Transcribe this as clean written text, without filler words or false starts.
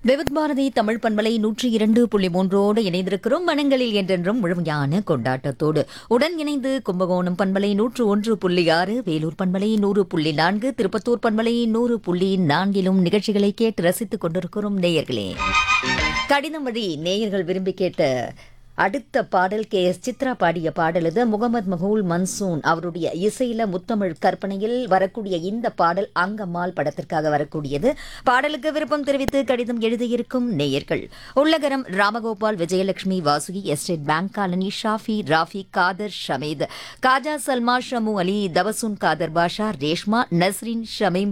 விவித் பாரதி தமிழ் பண்பலை 102.3 இணைந்திருக்கிறோம். மனங்களில் என்றென்றும் முழுமையான கொண்டாட்டத்தோடு உடன் இணைந்து கும்பகோணம் பண்பலை 101.6, வேலூர் பண்பலை 100.4, திருப்பத்தூர் பண்பலை 100.4 நிகழ்ச்சிகளை கேட்டு ரசித்துக் கொண்டிருக்கிறோம் நேயர்களே. கடிதம் வழி நேயர்கள் விரும்பி கேட்ட அடுத்த பாடல் KS சித்ரா பாடிய பாடல் இது. முகமது மஹூல் மன்சூன் அவருடைய இசையில முத்தமிழ் கற்பனையில் வரக்கூடிய இந்த பாடல் அங்கம்மாள் படத்திற்காக வரக்கூடியது. பாடலுக்கு விருப்பம் தெரிவித்து கடிதம் எழுதியிருக்கும் நேயர்கள் Ullagaram Ramagopal, Vijayalakshmi, Vasuki, estate bank colony, ஷாஃபி, ராஃபி, காதர், ஷமீத், காஜா, சல்மா, ஷமு அலி, தவசுன், காதர் பாஷா, ரேஷ்மா, நஸ்ரின், ஷமீம்,